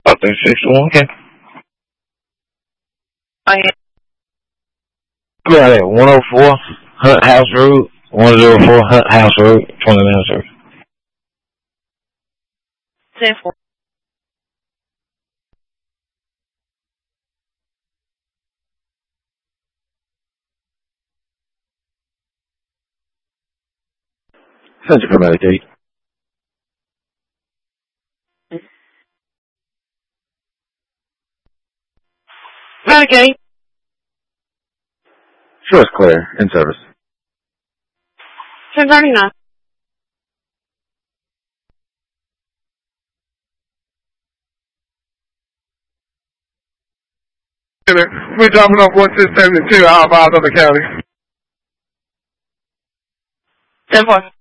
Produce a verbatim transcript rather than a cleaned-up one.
About three sixty-one, okay. I am. Yeah, that one oh four Hunt House Road, one oh four Hunt House Road, twenty-nine, sir. ten four. Central for Medicaid. Medicaid. Sure, it's clear. In service. ten thirty-nine. We're dropping off one six seventy-two out of the county. ten four.